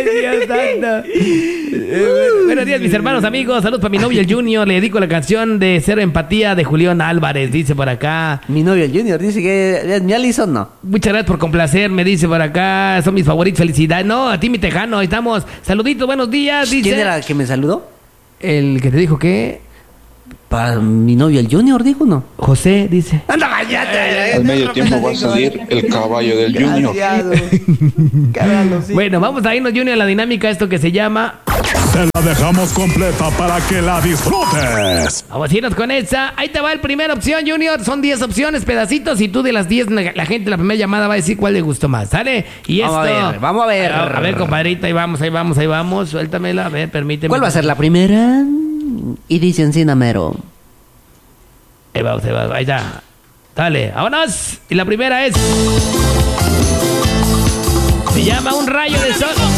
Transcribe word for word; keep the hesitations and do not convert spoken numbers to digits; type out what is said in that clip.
Dios santo. Eh, buenos días, mis hermanos, amigos. Saludos para mi novio el Junior. Le dedico la canción de Cero Empatía de Julián Álvarez. Dice por acá. Mi novio el Junior dice que es mi Alison, ¿no? Muchas gracias por complacerme, dice por acá. Son mis favoritos, felicidades. No, a ti, mi tejano, ahí estamos. Saluditos, buenos días. Dice. ¿Quién era el que me saludó? El que te dijo que. Para mi novio el Junior, dijo, ¿no? José, dice. ¡Anda, cállate! Al medio tiempo va a salir el caballo del Junior. Bueno, vamos a irnos, Junior, a la dinámica, esto que se llama. Te la dejamos completa para que la disfrutes. Vamos a irnos con esa. Ahí te va la primera opción, Junior. Son diez opciones, pedacitos. Y tú de las diez, la, la gente, la primera llamada va a decir cuál le gustó más. ¿Sale? Y Vamos esto. a ver, vamos a ver. A, a ver, compadrita, ahí vamos, ahí vamos, ahí vamos. Suéltamela, a ver, permíteme. ¿Cuál va a ser la primera? Y dicen sin amero. Ahí vamos, ahí vamos, ahí está. Dale, vámonos. Y la primera es. Se llama Un rayo de sol.